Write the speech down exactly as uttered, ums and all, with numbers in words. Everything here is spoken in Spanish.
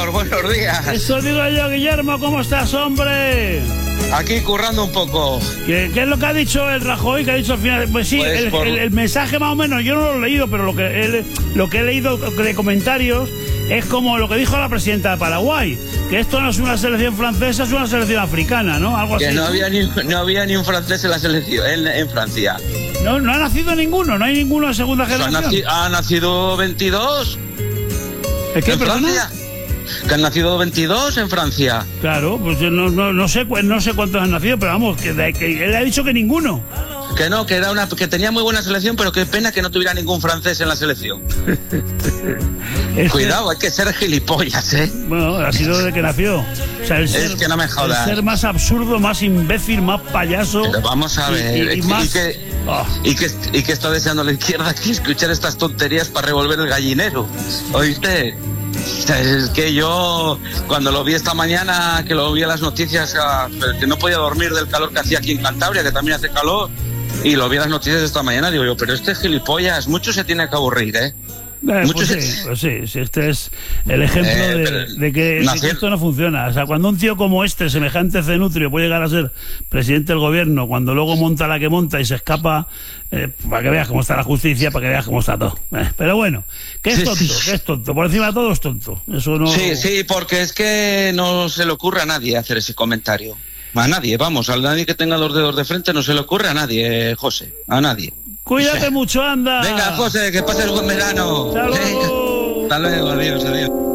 señor, buenos días. Eso digo yo, Guillermo, ¿cómo estás, hombre? Aquí currando un poco. ¿Qué, qué es lo que ha dicho el Rajoy, que ha dicho al final? Pues sí, Pues el, por... el, el mensaje más o menos, yo no lo he leído, pero lo que, he, lo que he leído de comentarios es como lo que dijo la presidenta de Paraguay, que esto no es una selección francesa, es una selección africana, ¿no? Algo así. Que no había ni, no había ni un francés en la selección, en, en Francia. No, no ha nacido ninguno, no hay ninguno de segunda generación. Ha nacido, ha nacido veintidós. ¿Es que, ¿En perdona? Francia? Que han nacido veintidós en Francia. Claro, pues yo no, no, no, sé, no sé cuántos han nacido, pero vamos, que, que él ha dicho que ninguno. Que no, que era una que tenía muy buena selección, pero qué pena que no tuviera ningún francés en la selección. este... Cuidado, hay que ser gilipollas, ¿eh? Bueno, ha sido desde que nació. O sea, el ser, es que no me jodas. El ser más absurdo, más imbécil, más payaso. Pero vamos a ver. Y, y, y, y, más... y, que, oh. y, que, y que está deseando la izquierda que escuchar estas tonterías para revolver el gallinero. ¿Oíste? Es que yo, cuando lo vi esta mañana, que lo vi en las noticias, que no podía dormir del calor que hacía aquí en Cantabria, que también hace calor, y lo vi en las noticias de esta mañana, digo yo, pero este gilipollas, mucho se tiene que aburrir, ¿eh? Eh, pues sí, pues sí, sí, este es el ejemplo eh, de, de, que, de que esto no funciona. O sea, cuando un tío como este, semejante cenutrio, puede llegar a ser presidente del gobierno, cuando luego monta la que monta y se escapa, eh, para que veas cómo está la justicia, para que veas cómo está todo. Eh, pero bueno, que es tonto, sí, sí. que es tonto. Por encima de todo es tonto. Eso no... Sí, sí, porque es que no se le ocurre a nadie hacer ese comentario. A nadie, vamos, a nadie que tenga los dedos de frente no se le ocurre a nadie, José, a nadie. Cuídate o sea, mucho, anda. Venga, José, que pases buen verano. Hasta luego. Hasta luego, adiós, adiós.